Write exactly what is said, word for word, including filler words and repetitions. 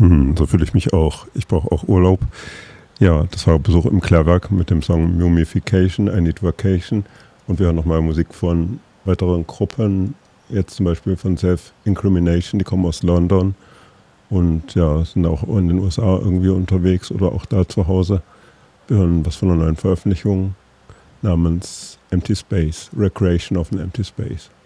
Hm, so fühle ich mich auch. Ich brauche auch Urlaub. Ja, das war Besuch im Klärwerk mit dem Song Mumification, I Need Vacation. Und wir hören nochmal Musik von weiteren Gruppen, jetzt zum Beispiel von Self-Incrimination, die kommen aus London und ja, sind auch in den U S A irgendwie unterwegs oder auch da zu Hause. Wir hören was von einer neuen Veröffentlichung namens Empty Space, Recreation of an Empty Space.